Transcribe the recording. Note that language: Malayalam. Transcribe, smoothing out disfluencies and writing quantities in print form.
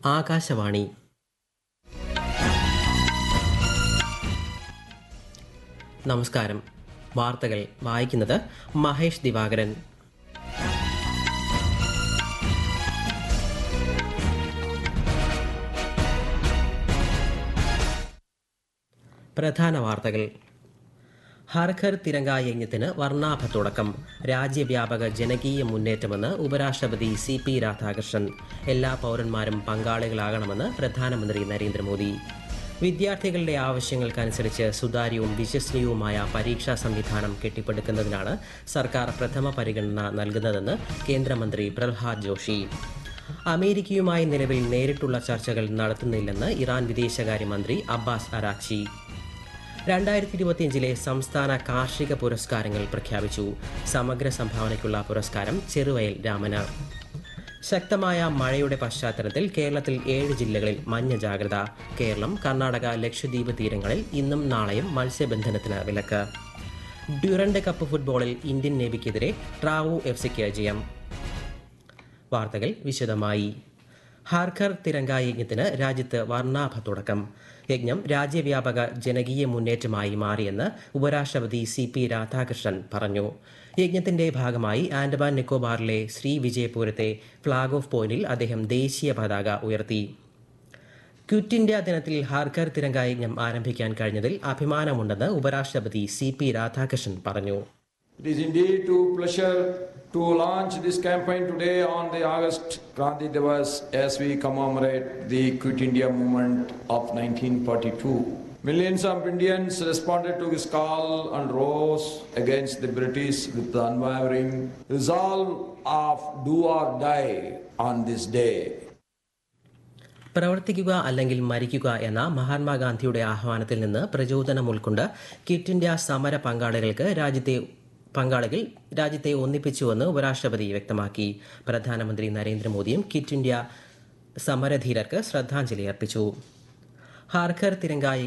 ആകാശവാണി. നമസ്കാരം. വാർത്തകൾ വായിക്കുന്നത് മഹേഷ് ദിവാകരൻ. പ്രധാന വാർത്തകൾ. ഹർ ഘർ തിരങ്ക യജ്ഞത്തിന് വർണ്ണാഭ തുടക്കം. രാജ്യവ്യാപക ജനകീയ മുന്നേറ്റമെന്ന് ഉപരാഷ്ട്രപതി CP രാധാകൃഷ്ണൻ. എല്ലാ പൗരന്മാരും പങ്കാളികളാകണമെന്ന് പ്രധാനമന്ത്രി നരേന്ദ്രമോദി. വിദ്യാർത്ഥികളുടെ ആവശ്യങ്ങൾക്കനുസരിച്ച് സുതാര്യവും വിശ്വസനീയവുമായ പരീക്ഷാ സംവിധാനം കെട്ടിപ്പടുക്കുന്നതിനാണ് സർക്കാർ പ്രഥമ പരിഗണന നൽകുന്നതെന്ന് കേന്ദ്രമന്ത്രി പ്രഹ്ലാദ് ജോഷി. അമേരിക്കയുമായി നിലവിൽ നേരിട്ടുള്ള ചർച്ചകൾ നടത്തുന്നില്ലെന്ന് ഇറാൻ വിദേശകാര്യമന്ത്രി അബ്ബാസ് അരാക്ചി. 2025 സംസ്ഥാന കാർഷിക പുരസ്കാരങ്ങൾ പ്രഖ്യാപിച്ചു. സമഗ്ര സംഭാവനയ്ക്കുള്ള പുരസ്കാരം ചെറുവയൽ രാമന്. ശക്തമായ മഴയുടെ പശ്ചാത്തലത്തിൽ കേരളത്തിൽ 7 ജില്ലകളിൽ മഞ്ഞ ജാഗ്രത. കേരളം, കർണാടക, ലക്ഷദ്വീപ് തീരങ്ങളിൽ ഇന്നും നാളെയും മത്സ്യബന്ധനത്തിന് വിലക്ക്. ഡ്യൂറൻഡ് കപ്പ് ഫുട്ബോളിൽ ഇന്ത്യൻ നേവിക്കെതിരെ ട്രാവോ FCക്ക് ജയം. വാർത്തകൾ വിശദമായി. ഹർ ഘർ തിരങ്ക യജ്ഞത്തിന് രാജ്യത്ത് വർണ്ണാഭ തുടക്കം. യജ്ഞം രാജ്യവ്യാപക ജനകീയ മുന്നേറ്റമായി മാറിയെന്ന് ഉപരാഷ്ട്രപതി CP രാധാകൃഷ്ണൻ പറഞ്ഞു. യജ്ഞത്തിന്റെ ഭാഗമായി ആൻഡമാൻ നിക്കോബാറിലെ ശ്രീവിജയപുരത്തെ ഫ്ളാഗ് ഓഫ് പോയിന്റിൽ അദ്ദേഹം ദേശീയ പതാക ഉയർത്തി. ക്വിറ്റ് ഇന്ത്യ ദിനത്തിൽ ഹർ ഘർ തിരങ്ക യജ്ഞം ആരംഭിക്കാൻ കഴിഞ്ഞതിൽ അഭിമാനമുണ്ടെന്ന് ഉപരാഷ്ട്രപതി CP രാധാകൃഷ്ണൻ പറഞ്ഞു. It is indeed a pleasure to launch this campaign today on the August Kranti Divas as we commemorate the Quit India movement of 1942. Millions of Indians responded to this call and rose against the British with the unwavering resolve of do or die on this day. പ്രവർത്തിക്കുക അല്ലെങ്കിൽ മരിക്കുക എന്ന മഹാത്മാഗാന്ധിയുടെ ആഹ്വാനത്തിൽ നിന്ന് പ്രചോദനം ഉൾക്കൊണ്ട് ക്വിറ്റ് ഇന്ത്യ സമര രാജ്യത്തെ ഒന്നിപ്പിച്ചുവെന്ന് ഉപരാഷ്ട്രപതി വ്യക്തമാക്കി. പ്രധാനമന്ത്രി നരേന്ദ്രമോദിയും ക്വിറ്റ് ഇന്ത്യ സമരധീരർക്ക് ശ്രദ്ധാഞ്ജലി അർപ്പിച്ചു. ഹർ ഘർ തിരങ്ക